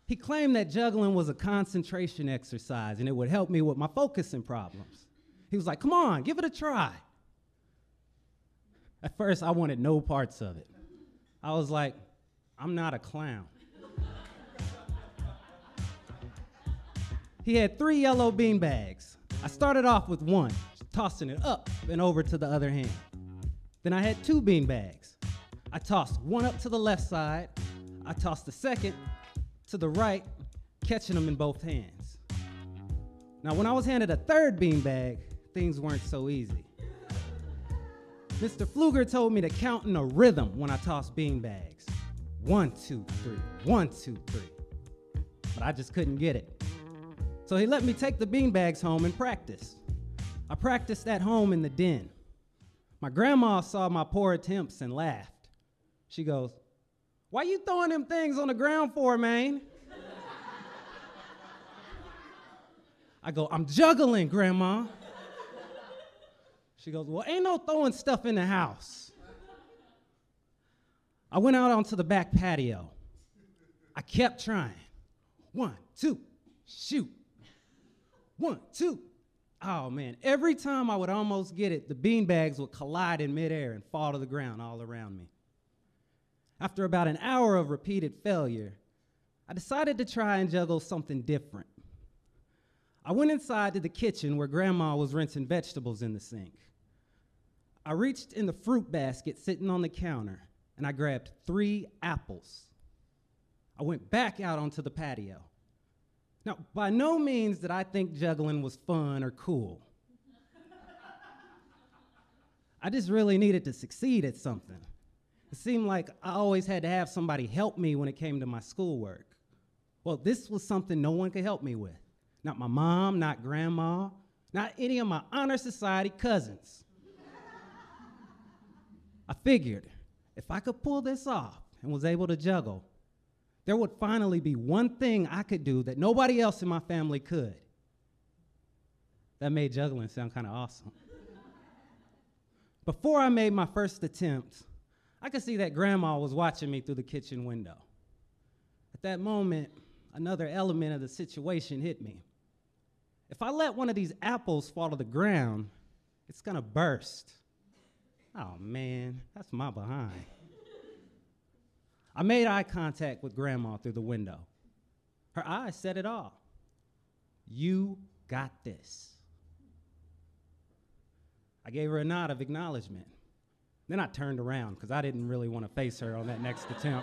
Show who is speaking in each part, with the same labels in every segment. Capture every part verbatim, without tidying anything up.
Speaker 1: He claimed that juggling was a concentration exercise and it would help me with my focusing problems. He was like, come on, give it a try. At first, I wanted no parts of it. I was like, I'm not a clown. He had three yellow bean bags. I started off with one, tossing it up and over to the other hand. Then I had two bean bags. I tossed one up to the left side. I tossed the second to the right, catching them in both hands. Now, when I was handed a third bean bag, things weren't so easy. Mister Pfluger told me to count in a rhythm when I tossed bean bags. One, two, three, one, two, three. But I just couldn't get it. So he let me take the bean bags home and practice. I practiced at home in the den. My grandma saw my poor attempts and laughed. She goes, why you throwing them things on the ground for, man? I go, I'm juggling, Grandma. She goes, well, ain't no throwing stuff in the house. I went out onto the back patio. I kept trying. One, two, shoot. One, two. Oh, man. Every time I would almost get it, the beanbags would collide in midair and fall to the ground all around me. After about an hour of repeated failure, I decided to try and juggle something different. I went inside to the kitchen where Grandma was rinsing vegetables in the sink. I reached in the fruit basket sitting on the counter, and I grabbed three apples. I went back out onto the patio. Now, by no means did I think juggling was fun or cool. I just really needed to succeed at something. It seemed like I always had to have somebody help me when it came to my schoolwork. Well, this was something no one could help me with. Not my mom, not Grandma, not any of my honor society cousins. I figured if I could pull this off and was able to juggle, there would finally be one thing I could do that nobody else in my family could. That made juggling sound kind of awesome. Before I made my first attempt, I could see that Grandma was watching me through the kitchen window. At that moment, another element of the situation hit me. If I let one of these apples fall to the ground, it's gonna burst. Oh man, that's my behind. I made eye contact with Grandma through the window. Her eyes said it all. You got this. I gave her a nod of acknowledgement. Then I turned around because I didn't really want to face her on that next attempt.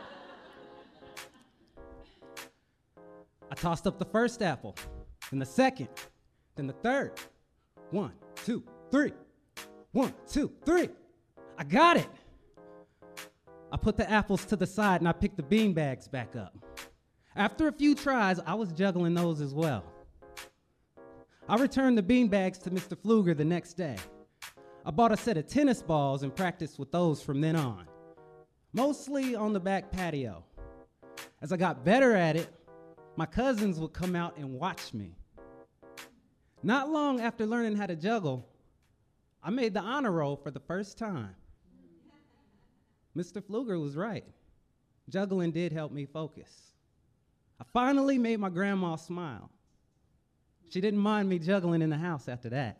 Speaker 1: I tossed up the first apple, then the second, then the third. One, two, three. One, two, three. I got it. I put the apples to the side and I picked the bean bags back up. After a few tries, I was juggling those as well. I returned the bean bags to Mister Pfluger the next day. I bought a set of tennis balls and practiced with those from then on, mostly on the back patio. As I got better at it, my cousins would come out and watch me. Not long after learning how to juggle, I made the honor roll for the first time. Mister Pfluger was right. Juggling did help me focus. I finally made my grandma smile. She didn't mind me juggling in the house after that.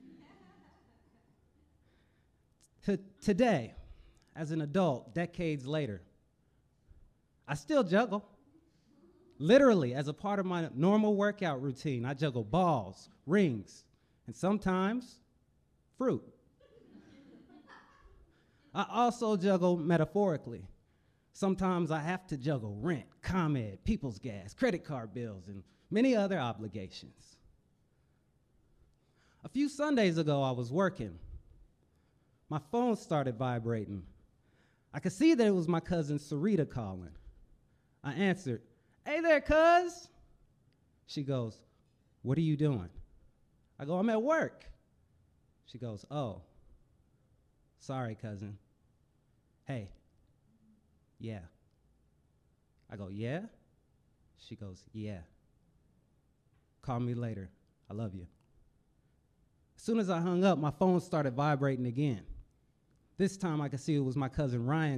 Speaker 1: T- today, as an adult, decades later, I still juggle. Literally, as a part of my normal workout routine, I juggle balls, rings, and sometimes fruit. I also juggle metaphorically. Sometimes I have to juggle rent, ComEd, People's Gas, credit card bills, and many other obligations. A few Sundays ago, I was working. My phone started vibrating. I could see that it was my cousin Sarita calling. I answered, "Hey there, cuz." She goes, "What are you doing?" I go, "I'm at work." She goes, "Oh, sorry, cousin. Hey, yeah." I go, "Yeah?" She goes, "Yeah. Call me later. I love you." As soon as I hung up, my phone started vibrating again. This time I could see it was my cousin Ryan